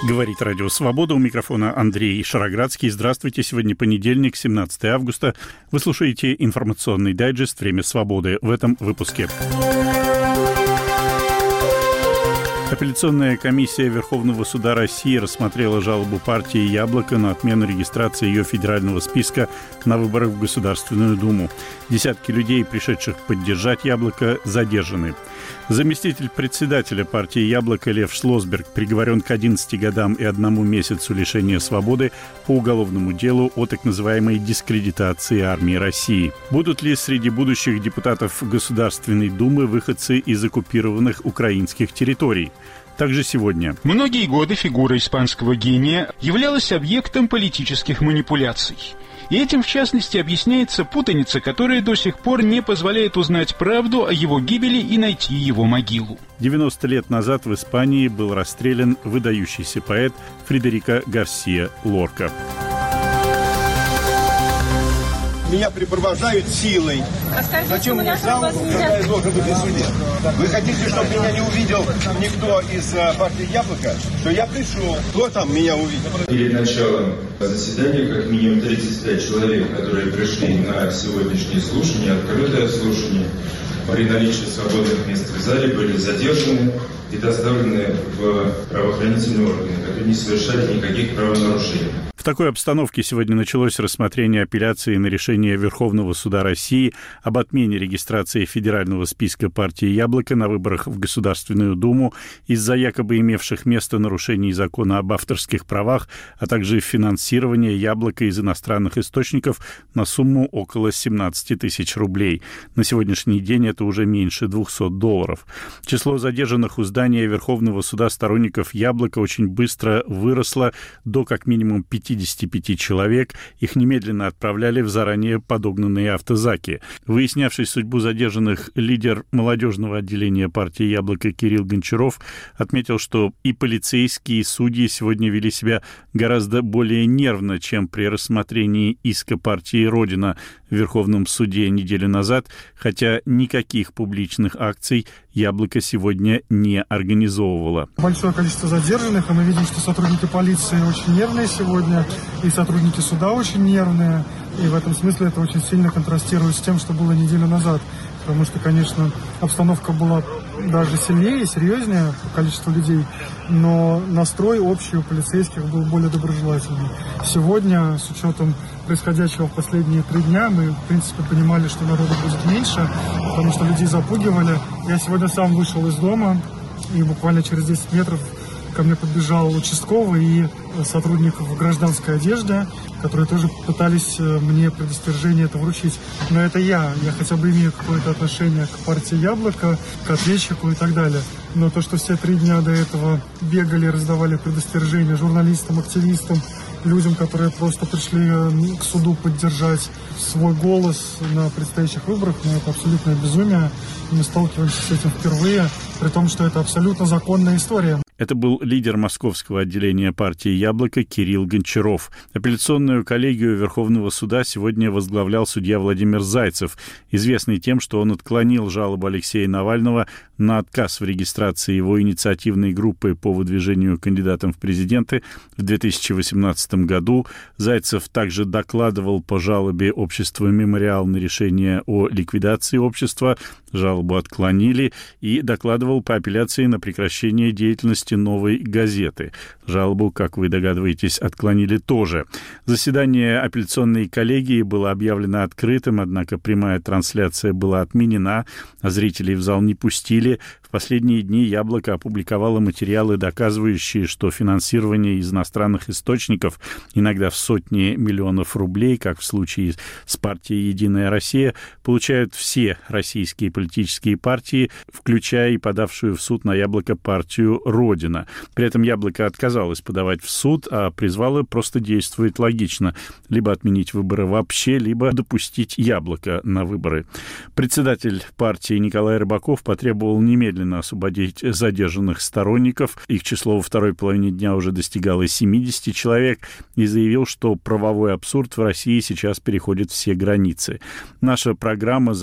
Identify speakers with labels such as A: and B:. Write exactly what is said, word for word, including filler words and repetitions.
A: Говорит Радио Свобода. У микрофона Андрей Шароградский. Здравствуйте. Сегодня понедельник, семнадцатое августа. Вы слушаете информационный дайджест «Время свободы». В этом выпуске. Апелляционная комиссия Верховного суда России рассмотрела жалобу партии «Яблоко» на отмену регистрации ее федерального списка на выборах в Государственную Думу. Десятки людей, пришедших поддержать «Яблоко», задержаны. Заместитель председателя партии «Яблоко» Лев Шлосберг приговорен к одиннадцати годам и одному месяцу лишения свободы по уголовному делу о так называемой дискредитации армии России. Будут ли среди будущих депутатов Государственной Думы выходцы из оккупированных украинских территорий? Также сегодня.
B: Многие годы фигура испанского гения являлась объектом политических манипуляций. И этим, в частности, объясняется путаница, которая до сих пор не позволяет узнать правду о его гибели и найти его могилу.
A: девяносто лет назад в Испании был расстрелян выдающийся поэт Фредерико Гарсия Лорка.
C: Меня припровождают силой.
D: А скажите,
C: зачем мне зал, когда я должен быть на суде? Вы хотите, чтобы меня не увидел никто из партии «Яблоко»? Что я пришел. Кто там меня увидел?
E: Перед началом заседания как минимум тридцать пять человек, которые пришли на сегодняшнее слушание, открытое слушание, при наличии свободных мест в зале были задержаны и доставлены в правоохранительные органы, которые не совершали никаких правонарушений.
A: В такой обстановке сегодня началось рассмотрение апелляции на решение Верховного суда России об отмене регистрации федерального списка партии «Яблоко» на выборах в Государственную Думу из-за якобы имевших место нарушений закона об авторских правах, а также финансирования «Яблока» из иностранных источников на сумму около семнадцать тысяч рублей. На сегодняшний день это уже меньше двухсот долларов. Число задержанных у здания Верховного суда сторонников «Яблока» очень быстро выросло до как минимум пятидесяти пяти человек. Их немедленно отправляли в заранее подогнанные автозаки. Выяснявший судьбу задержанных, лидер молодежного отделения партии «Яблоко» Кирилл Гончаров отметил, что и полицейские, и судьи сегодня вели себя гораздо более нервно, чем при рассмотрении иска партии «Родина» в Верховном суде неделю назад, хотя никаких публичных акций «Яблоко» сегодня не организовывало.
F: Большое количество задержанных, и мы видим, что сотрудники полиции очень нервные сегодня, и сотрудники суда очень нервные, и в этом смысле это очень сильно контрастирует с тем, что было неделю назад, потому что, конечно, обстановка была даже сильнее, серьезнее по количеству людей, но настрой общий у полицейских был более доброжелательный. Сегодня, с учетом происходящего в последние три дня, мы, в принципе, понимали, что народу будет меньше, потому что людей запугивали. Я сегодня сам вышел из дома, и буквально через десять метров ко мне подбежал участковый и сотрудник в гражданской одежде, которые тоже пытались мне предостережение это вручить. Но это я. Я хотя бы имею какое-то отношение к партии «Яблоко», к ответчику и так далее. Но то, что все три дня до этого бегали, раздавали предостережения журналистам, активистам, людям, которые просто пришли к суду поддержать свой голос на предстоящих выборах, но это абсолютное безумие. Мы сталкиваемся с этим впервые, при том, что это абсолютно законная история.
A: Это был лидер московского отделения партии «Яблоко» Кирилл Гончаров. Апелляционную коллегию Верховного суда сегодня возглавлял судья Владимир Зайцев, известный тем, что он отклонил жалобу Алексея Навального на отказ в регистрации его инициативной группы по выдвижению кандидатом в президенты в две тысячи восемнадцатом году. Зайцев также докладывал по жалобе общества «Мемориал» на решение о ликвидации общества. Жалобу отклонили, и докладывал по апелляции на прекращение деятельности «Новой газеты». Жалобу, как вы догадываетесь, отклонили тоже. Заседание апелляционной коллегии было объявлено открытым, однако прямая трансляция была отменена, а зрителей в зал не пустили. В последние дни «Яблоко» опубликовало материалы, доказывающие, что финансирование из иностранных источников, иногда в сотни миллионов рублей, как в случае с партией «Единая Россия», получают все российские политические партии, включая и подавшую в суд на «Яблоко» партию «Родина». При этом «Яблоко» отказалось подавать в суд, а призвало просто действовать логично. Либо отменить выборы вообще, либо допустить «Яблоко» на выборы. Председатель партии Николай Рыбаков потребовал немедленно освободить задержанных сторонников. Их число во второй половине дня уже достигало семидесяти человек, и заявил, что правовой абсурд в России сейчас переходит все границы. Наша программа